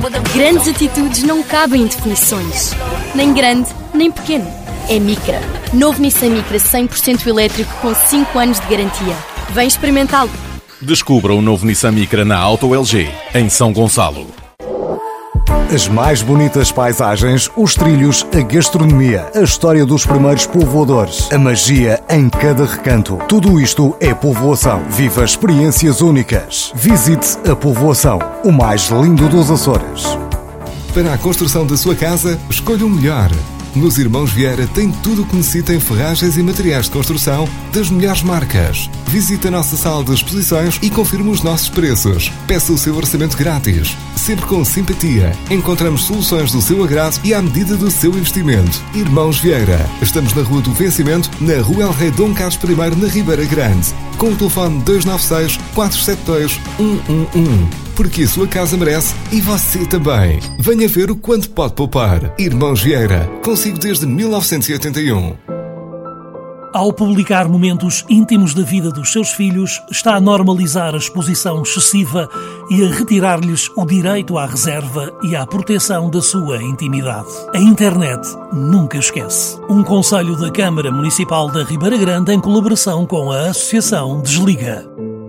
Grandes atitudes não cabem em definições. Nem grande, nem pequeno. É Micra. Novo Nissan Micra 100% elétrico com 5 anos de garantia. Vem experimentá-lo. Descubra o novo Nissan Micra na Auto LG, em São Gonçalo. As mais bonitas paisagens, os trilhos, a gastronomia, a história dos primeiros povoadores, a magia em cada recanto. Tudo isto é povoação. Viva experiências únicas. Visite a povoação, o mais lindo dos Açores. Para a construção da sua casa, escolha o melhor. Nos Irmãos Vieira tem tudo o que necessita em ferragens e materiais de construção das melhores marcas. Visite a nossa sala de exposições e confirme os nossos preços. Peça o seu orçamento grátis. Sempre com simpatia. Encontramos soluções do seu agrado e à medida do seu investimento. Irmãos Vieira. Estamos na Rua do Vencimento, na Rua El Rei Dom Carlos I, na Ribeira Grande. Com o telefone 296-472-111. Porque a sua casa merece e você também. Venha ver o quanto pode poupar. Irmãos Vieira. Consigo desde 1981. Ao publicar momentos íntimos da vida dos seus filhos, está a normalizar a exposição excessiva e a retirar-lhes o direito à reserva e à proteção da sua intimidade. A internet nunca esquece. Um conselho da Câmara Municipal da Ribeira Grande em colaboração com a Associação Desliga.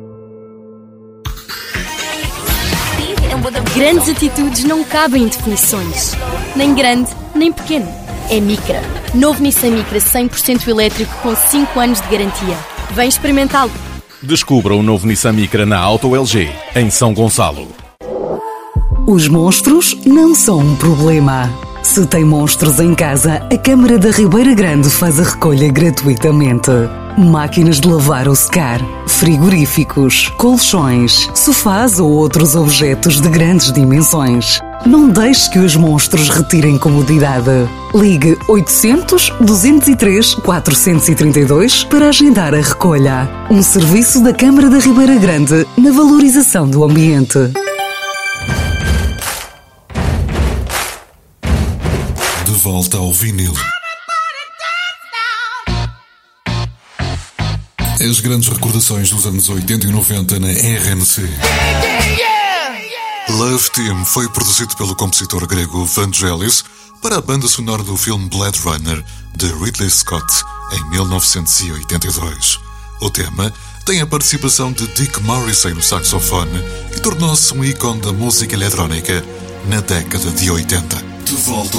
Grandes atitudes não cabem em definições. Nem grande, nem pequeno. É Micra. Novo Nissan Micra 100% elétrico com 5 anos de garantia. Vem experimentá-lo. Descubra o novo Nissan Micra na Auto LG, em São Gonçalo. Os monstros não são um problema. Se tem monstros em casa, a Câmara da Ribeira Grande faz a recolha gratuitamente. Máquinas de lavar ou secar, frigoríficos, colchões, sofás ou outros objetos de grandes dimensões. Não deixe que os monstros retirem comodidade. Ligue 800-203-432 para agendar a recolha. Um serviço da Câmara da Ribeira Grande na valorização do ambiente. De volta ao vinil. As grandes recordações dos anos 80 e 90 na RMC. Love Team foi produzido pelo compositor grego Vangelis para a banda sonora do filme Blade Runner de Ridley Scott em 1982. O tema tem a participação de Dick Morrissey no saxofone e tornou-se um ícone da música eletrónica na década de 80. De volta